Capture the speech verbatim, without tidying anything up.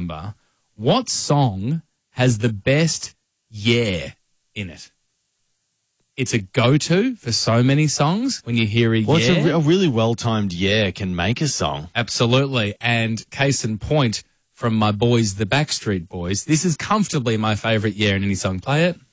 number. What song has the best yeah in it? It's a go-to for so many songs when you hear a What's yeah. a, re- a really well-timed yeah can make a song? Absolutely. And case in point from my boys, the Backstreet Boys, this is comfortably my favourite yeah in any song. Play it.